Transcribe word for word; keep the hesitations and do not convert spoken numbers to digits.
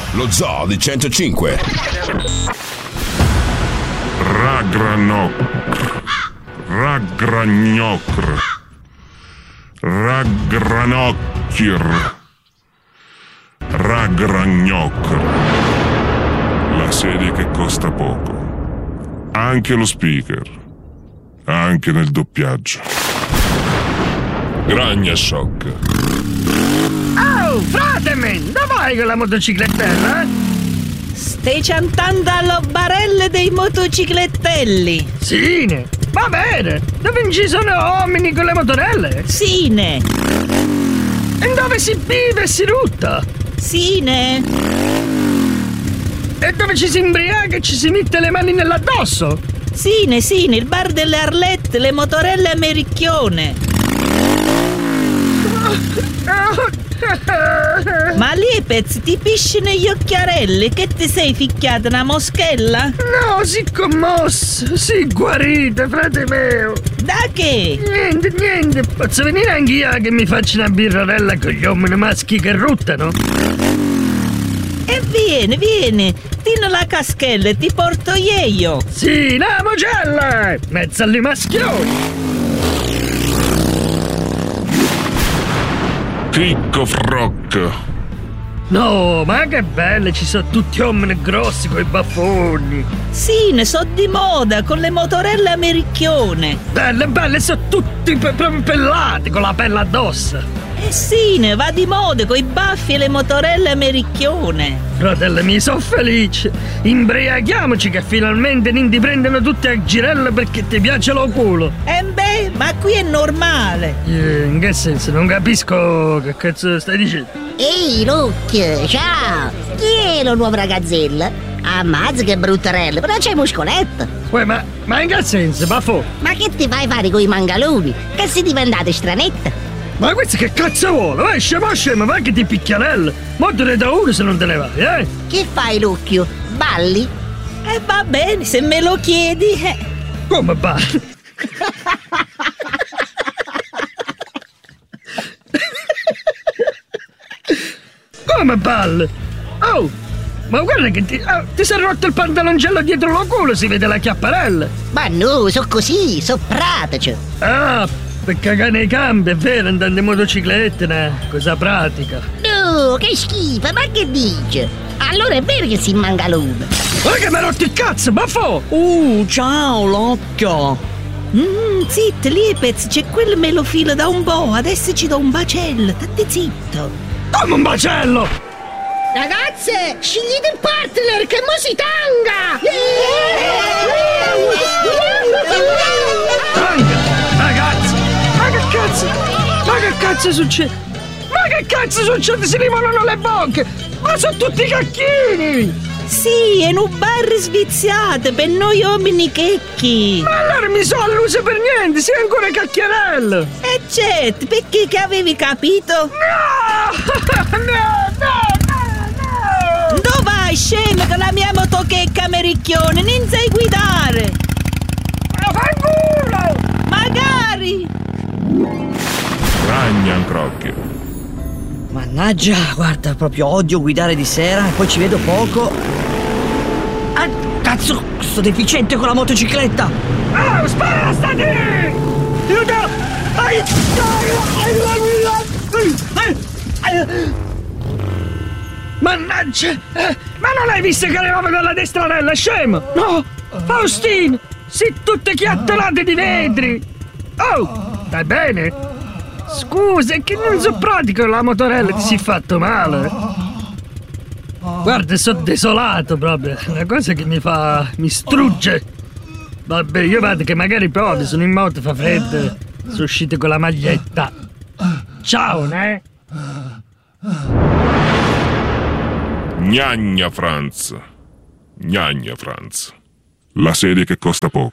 lo Zoo di centocinque. Ragranocr. Ragragnocr. Ragranocchir. Ragragnocr. La serie che costa poco. Anche lo speaker. Anche nel doppiaggio. Gragna Shock. Oh, fratelli, dove vai con la motociclettella? Stai cantando alle barelle dei motociclettelli. Sine, va bene. Dove ci sono uomini con le motorelle? Sine. E dove si vive e si rutta? Sine. E dove ci si imbriaca e ci si mette le mani nell'addosso? Sine, Sine, il bar delle Arlette, le motorelle americchione. Ma Liepez, ti pisci negli occhiarelli? Che ti sei ficchiata una moschella? No, si commosso, si guarita, frate mio. Da che? Niente, niente, posso venire anch'io che mi faccio una birrarella con gli uomini maschi che ruttano? E vieni, vieni, tieni la caschella e ti porto io. Sì, la mogella, mezzo alle maschioni. Picco Froc. No, ma che belle, ci sono tutti uomini grossi coi baffoni. Sì, ne so di moda, con le motorelle americchione. Belle, belle, sono tutti pe- proprio pellati, con la pelle addosso. Eh sì, ne va di moda, coi baffi e le motorelle americchione. Fratello mio, sono felice. Imbriachiamoci che finalmente non ti prendono tutti a girello perché ti piace lo culo. E beh, ma qui è normale. Eh, in che senso? Non capisco che cazzo stai dicendo. Ehi, Luke, ciao! Chi è lo nuovo ragazzella? Ammazza che bruttarello, però c'è muscoletto! Uè, ma, ma in che senso, baffo? Ma che ti vai a fare con i mangaloni? Che si diventate stranetta? Ma questo che cazzo vuole? Vai, scemo, scemo, vai che ti picchiarello! Mo te ne da uno se non te ne vai, eh? Che fai, Lucchio? Balli? E eh, va bene, se me lo chiedi. Eh. Come balli? Come balle? Oh, ma guarda che ti, oh, ti sei rotto il pantaloncello dietro lo culo, si vede la chiapparella. Ma no, so così, so pratico. Ah, per cagare nei campi, è vero, andando in motocicletta, una cosa pratica. No, che schifo, ma che dice? Allora è vero che si mangalone. Ma che mi hai rotto il cazzo, baffo! Uh, ciao, Locchio. Mmm, zitto, Liepez, c'è quel melofilo da un po', adesso ci do un bacello, state zitto. Come un bacello! Ragazze, scegliete il partner che mo si tanga! Tanga! Ragazzi! Ma che cazzo? Ma che cazzo succede? Ma che cazzo succede? Si rivolano le bocche! Ma sono tutti cacchini! Sì, è un bar sviziato per noi uomini checchi. Ma allora mi sono alluso per niente, sei ancora cacchiarello! E certo, perché che avevi capito? No! No, no, no, no! Dove vai, scemo, con la mia motochecca americchione? Non sai guidare! Ma fanculo! Magari! Ragna Ancrocchio. Mannaggia, guarda, proprio odio guidare di sera e poi ci vedo poco. Ah, cazzo, sto deficiente con la motocicletta! Oh, spara, stati! Aiuto! Mannaggia! Eh, ma non hai visto che arrivava con la destranella, scemo? No! Faustino! Si tutte chiattolate di vetri! Oh! Stai bene? Scusa, è che non so pratico, la motorella ti si è fatto male. Guarda, sono desolato proprio, è una cosa che mi fa... mi strugge. Vabbè, io vado che magari provi, sono in moto, fa freddo, sono uscito con la maglietta. Ciao, ne? Gnagna Franz. Gnagna Franz. La serie che costa poco.